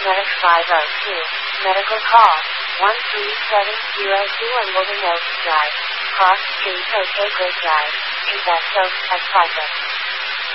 Medic 502. Medical call. 13702 Wimbledon Oaks Drive. Cross Street, OK Grid Drive. Invest Oaks at Cypress.